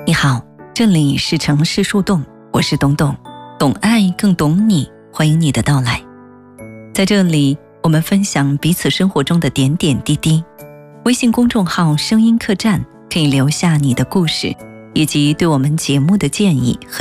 你好，这里是城市树洞，我是董董，懂爱更懂你，欢迎你的到来。在这里，我们分享彼此生活中的点点滴滴。微信公众号声音客栈可以留下你的故事，以及对我们节目的建议和